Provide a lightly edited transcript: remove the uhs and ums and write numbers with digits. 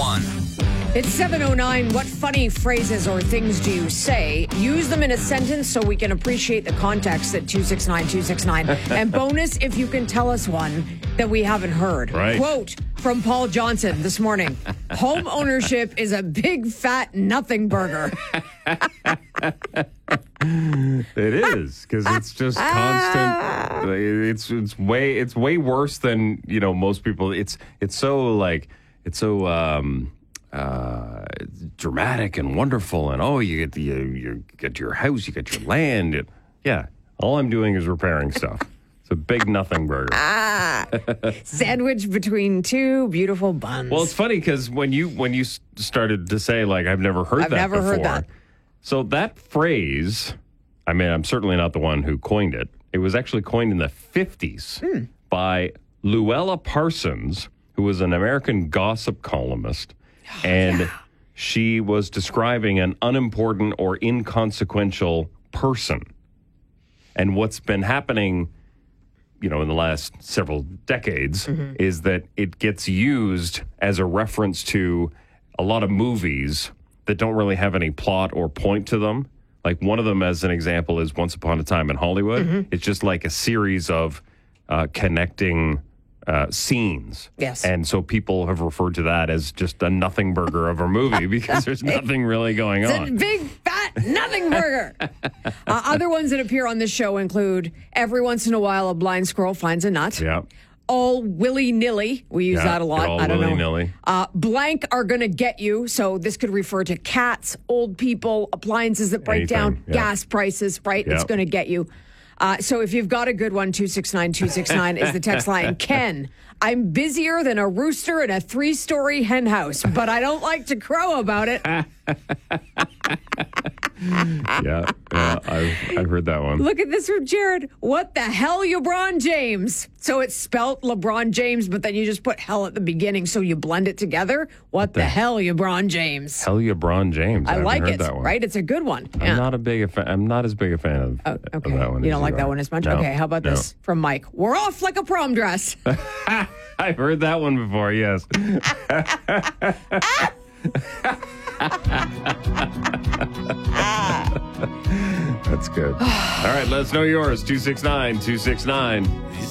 one. It's 7:09. What funny phrases or things do you say? Use them in a sentence so we can appreciate the context at 269-269. And bonus if you can tell us one that we haven't heard. Right. Quote from Paul Johnson this morning. Home ownership is a big fat nothing burger. It is, because it's just constant. It's way worse than most people. It's so dramatic and wonderful, and you get your house, you get your land. All I'm doing is repairing stuff. It's a big nothing burger. Sandwich between two beautiful buns. Well, it's funny because when you started to say I've never heard that before. Heard that. So that phrase, I'm certainly not the one who coined it. It was actually coined in the 50s by Luella Parsons, who was an American gossip columnist. And she was describing an unimportant or inconsequential person. And what's been happening, in the last several decades is that it gets used as a reference to a lot of movies that don't really have any plot or point to them. Like one of them, as an example, is Once Upon a Time in Hollywood. It's just like a series of connecting scenes. Yes. And so people have referred to that as just a nothing burger of a movie because there's nothing really going on. It's a big, fat nothing burger. Other ones that appear on this show include every once in a while a blind squirrel finds a nut. Yeah. All willy-nilly. We use that a lot. All I don't willy-nilly. know. Blank are going to get you. So this could refer to cats, old people, appliances that break down, gas prices, right? It's going to get you. So if you've got a good one, 269-269 is the text line. Ken, I'm busier than a rooster in a 3-story hen house, but I don't like to crow about it. I've heard that one. Look at this from Jared. What the hell, LeBron James? So it's spelt LeBron James, but then you just put hell at the beginning, so you blend it together. What the hell, LeBron James? Hell, LeBron James. I like heard it, that one. right? It's a good one. I'm not as big a fan of, okay. of that one. You don't like that one as much? No, Okay, how about this from Mike? We're off like a prom dress. I've heard that one before, yes. That's good. All right, let us know yours. 269-269.